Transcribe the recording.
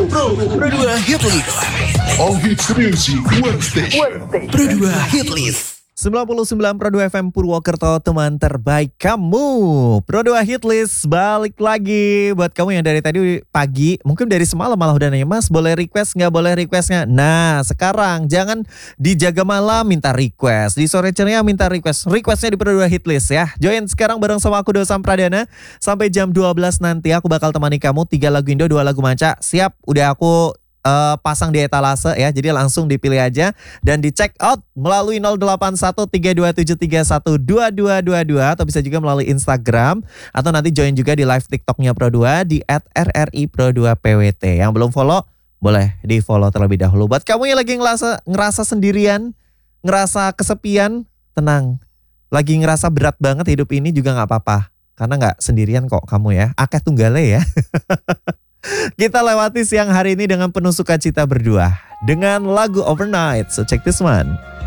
Pro 2 Hit List. All hits music, one station. Pro 2 Hit List. 99 Pro 2 FM Purwokerto, teman terbaik kamu. Pro 2 Hit List balik lagi buat kamu yang dari tadi pagi, mungkin dari semalam malah udah nanya, Mas boleh request nggak, boleh requestnya. Nah sekarang jangan dijaga malam minta request, di sore ceria minta requestnya di Pro 2 Hit List ya. Join sekarang bareng sama aku Dosam Pradana. Sampai jam 12 nanti aku bakal temani kamu 3 lagu Indo, 2 lagu manca. Siap, udah aku pasang di etalase ya, jadi langsung dipilih aja dan di check out melalui 081327312222 atau bisa juga melalui Instagram atau nanti join juga di live TikToknya Pro 2 di @rripro2pwt. Yang belum follow boleh di follow terlebih dahulu. Buat kamu yang lagi ngerasa sendirian, ngerasa kesepian, tenang. Lagi ngerasa berat banget hidup ini juga nggak apa-apa, karena nggak sendirian kok kamu ya. Akeh tunggale ya. Kita lewati siang hari ini dengan penuh sukacita berdua dengan lagu Overnight. So check this one.